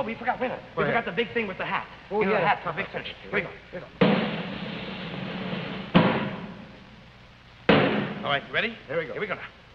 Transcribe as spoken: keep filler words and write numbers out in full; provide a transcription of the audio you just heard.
we forgot. Wait a minute. We Go forgot ahead. the big thing with the hat. Oh, you know, yeah. the hat for the big finish. Here we go. Here we go. All right, you ready? Here we go. Here we go now.